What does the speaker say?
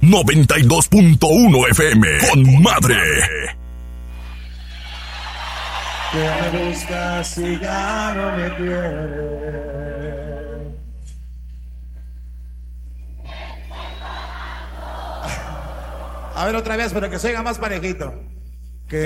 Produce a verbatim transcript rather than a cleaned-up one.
noventa y dos punto uno F M. Con madre. Que me buscas si ya no me quieres. A ver otra vez, pero que se oiga más parejito.